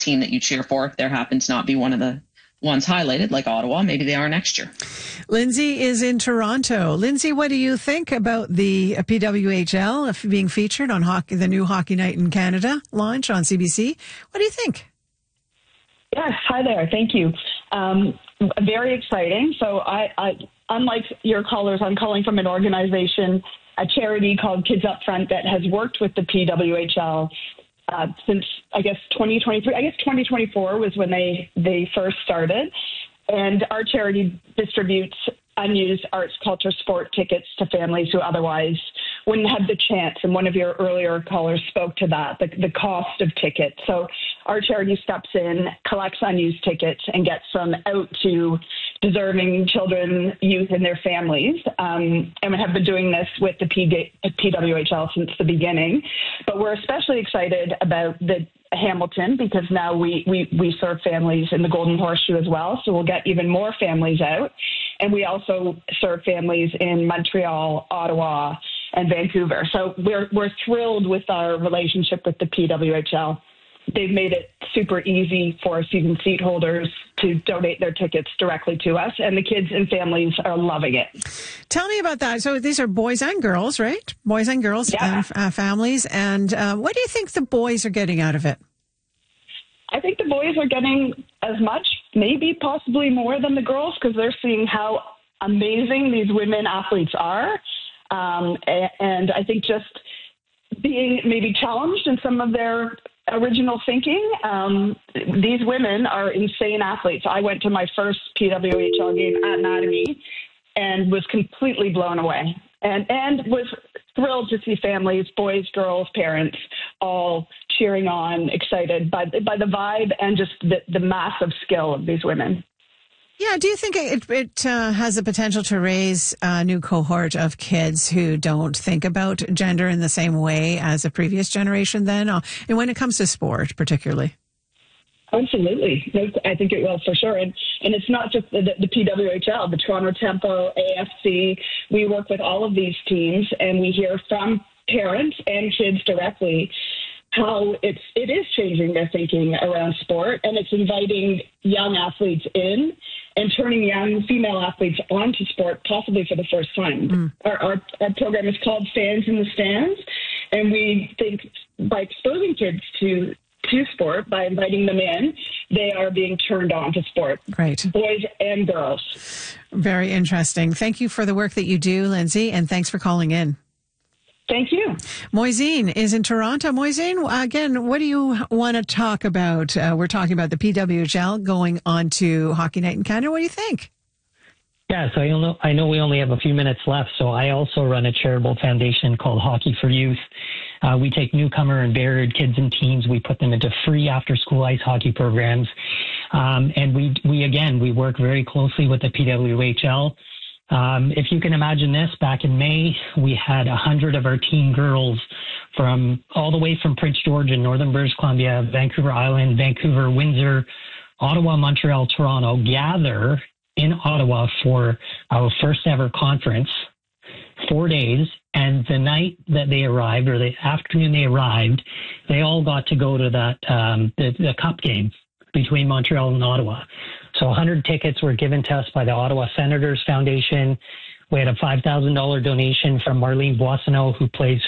team that you cheer for, if there happens not be one of the ones highlighted, like Ottawa, maybe they are next year. Lindsay is in Toronto. Lindsay, what do you think about the PWHL being featured on the new Hockey Night in Canada launch on CBC? What do you think? Yes, hi there. Thank you. Very exciting. So I unlike your callers, I'm calling from an organization, a charity called Kids Up Front that has worked with the PWHL since, I guess, 2023. I guess 2024 was when they first started. And our charity distributes unused arts, culture, sport tickets to families who otherwise wouldn't have the chance. And one of your earlier callers spoke to that, the cost of tickets. So our charity steps in, collects unused tickets, and gets them out to deserving children, youth, and their families. And we have been doing this with the PWHL since the beginning. But we're especially excited about the Hamilton because now we serve families in the Golden Horseshoe as well. So we'll get even more families out. And we also serve families in Montreal, Ottawa, and Vancouver. So we're thrilled with our relationship with the PWHL. They've made it super easy for season seat holders to donate their tickets directly to us, and the kids and families are loving it. Tell me about that. So these are boys and girls, right? Boys and girls, yeah. And families. And what do you think the boys are getting out of it? I think the boys are getting as much, maybe possibly more than the girls, because they're seeing how amazing these women athletes are. And I think just being maybe challenged in some of their original thinking. These women are insane athletes. I went to my first PWHL game at Mattamy and was completely blown away and was thrilled to see families, boys, girls, parents, all cheering on, excited by the vibe and just the massive skill of these women. Yeah, do you think it has the potential to raise a new cohort of kids who don't think about gender in the same way as the previous generation then? And when it comes to sport, particularly? Absolutely. I think it will for sure. And it's not just the PWHL, the Toronto Tempo, AFC. We work with all of these teams and we hear from parents and kids directly how it is changing their thinking around sport, and it's inviting young athletes in and turning young female athletes onto sport, possibly for the first time. Our program is called Fans in the Stands, and we think by exposing kids to sport, by inviting them in, they are being turned on to sport. Right. Boys and girls. Very interesting. Thank you for the work that you do, Lindsay, and thanks for calling in. Thank you. Moisine is in Toronto. Moisine, again, what do you want to talk about? We're talking about the PWHL going on to Hockey Night in Canada. What do you think? Yeah, so I know we only have a few minutes left, so I also run a charitable foundation called Hockey for Youth. We take newcomer and barrier kids and teens, we put them into free after-school ice hockey programs, and we work very closely with the PWHL. If you can imagine this, back in May, we had 100 of our teen girls from all the way from Prince George in northern British Columbia, Vancouver Island, Vancouver, Windsor, Ottawa, Montreal, Toronto gather in Ottawa for our first ever conference, 4 days. And the night that they arrived, or the afternoon they arrived, they all got to go to that the cup game between Montreal and Ottawa. So 100 tickets were given to us by the Ottawa Senators Foundation. We had a $5,000 donation from Marlene Boissonneau, who played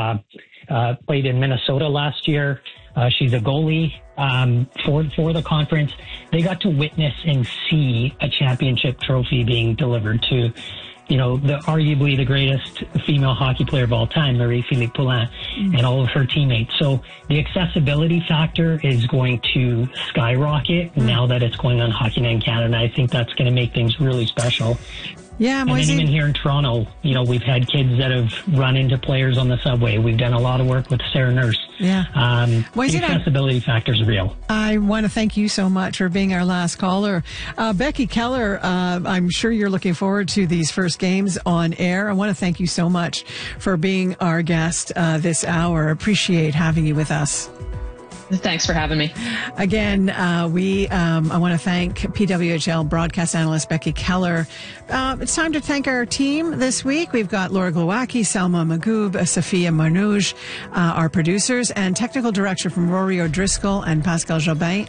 in Minnesota last year. She's a goalie for the conference. They got to witness and see a championship trophy being delivered to, arguably the greatest female hockey player of all time, Marie-Philippe Poulin, and all of her teammates. So the accessibility factor is going to skyrocket now that it's going on Hockey Night in Canada. I think that's going to make things really special. Yeah, and then even here in Toronto, we've had kids that have run into players on the subway. We've done a lot of work with Sarah Nurse. Yeah. The accessibility factor is real. I want to thank you so much for being our last caller. Becky Keller, I'm sure you're looking forward to these first games on air. I want to thank you so much for being our guest this hour. Appreciate having you with us. Thanks for having me. Again, I want to thank PWHL broadcast analyst Becky Keller. It's time to thank our team this week. We've got Laura Glowacki, Selma Magoob, Sophia Marnouge, our producers, and technical director from Rory O'Driscoll and Pascal Jobin.